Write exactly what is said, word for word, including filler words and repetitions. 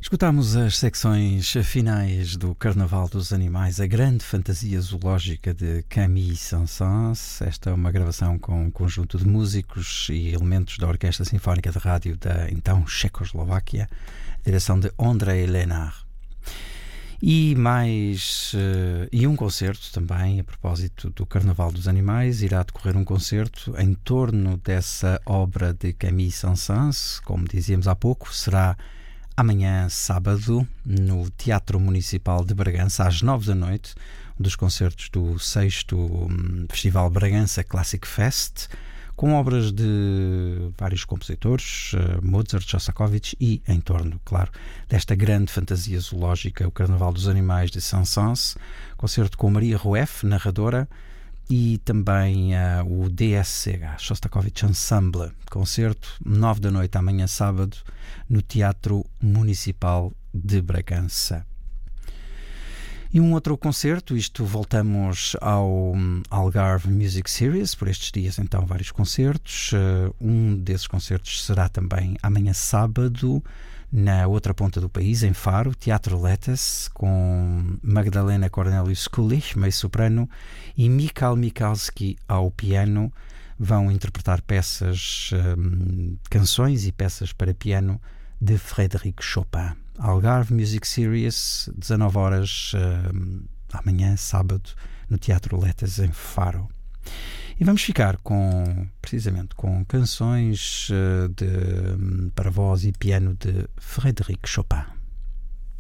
Escutámos as secções finais do Carnaval dos Animais, a grande fantasia zoológica de Camille Saint-Saëns. Esta é uma gravação com um conjunto de músicos e elementos da Orquestra Sinfónica de Rádio da então Checoslováquia, direção de André Lénard. E mais uh, e um concerto também, a propósito do Carnaval dos Animais, irá decorrer um concerto em torno dessa obra de Camille Saint-Saëns, como dizíamos há pouco, será amanhã, sábado, no Teatro Municipal de Bragança, às nove da noite, um dos concertos do sexto Festival Bragança Classic Fest, com obras de vários compositores, Mozart, Shostakovich, e em torno, claro, desta grande fantasia zoológica, o Carnaval dos Animais de Saint-Saëns, concerto com Maria Rueff, narradora, e também uh, o D S C H, Shostakovich Ensemble, concerto, nove da noite amanhã sábado, no Teatro Municipal de Bragança. E um outro concerto, isto voltamos ao Algarve Music Series, por estes dias então vários concertos, uh, um desses concertos será também amanhã sábado, na outra ponta do país, em Faro, Teatro Letas, com Magdalena Cornelius Kulich, meio-soprano, e Mikhail Mikalski ao piano. Vão interpretar peças, um, canções e peças para piano de Frédéric Chopin. Algarve Music Series, dezanove horas, um, amanhã, sábado, no Teatro Letas, em Faro. E vamos ficar com, precisamente, com canções de, para voz e piano de Frédéric Chopin.